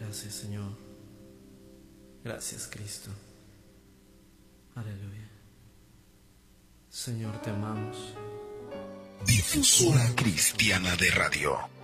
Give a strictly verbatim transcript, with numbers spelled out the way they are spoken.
Gracias, Señor. Gracias, Cristo. Aleluya. Señor, te amamos. Difusora Cristiana de Radio.